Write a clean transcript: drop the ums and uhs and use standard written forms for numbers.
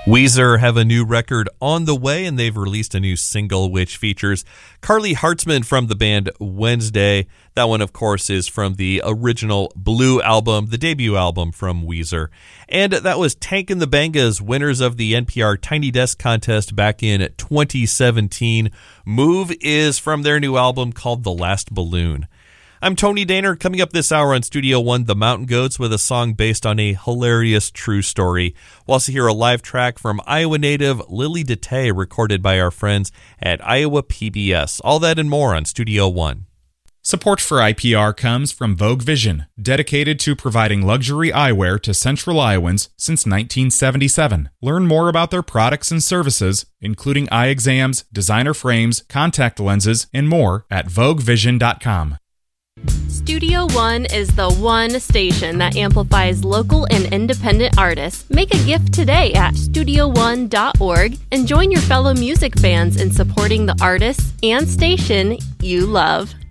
Weezer have a new record on the way, and they've released a new single which features Carly Hartzman from the band Wednesday. That one, of course, is from the original Blue album, the debut album from Weezer. And that was Tank and the Bangas, winners of the NPR Tiny Desk contest back in 2017. Move is from their new album called The Last Balloon. I'm Tony Daner. Coming up this hour on Studio One, The Mountain Goats with a song based on a hilarious true story. We'll also hear a live track from Iowa native Lily DeTay, recorded by our friends at Iowa PBS. All that and more on Studio One. Support for IPR comes from Vogue Vision, dedicated to providing luxury eyewear to Central Iowans since 1977. Learn more about their products and services, including eye exams, designer frames, contact lenses, and more at voguevision.com. Studio One is the one station that amplifies local and independent artists. Make a gift today at StudioOne.org and join your fellow music fans in supporting the artists and station you love.